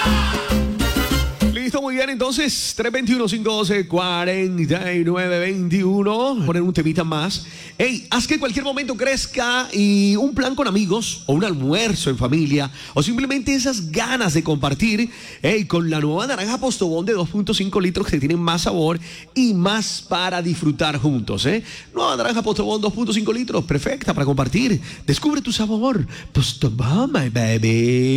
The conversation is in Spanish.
Listo, muy bien, entonces 321-512-4921. Poner un temita más. Hey, haz que cualquier momento crezca y un plan con amigos o un almuerzo en familia o simplemente esas ganas de compartir. Hey, con la nueva naranja Postobón de 2.5 litros que tienen más sabor y más para disfrutar juntos. Nueva naranja Postobón 2.5 litros, perfecta para compartir. Descubre tu sabor. Postobón, my baby.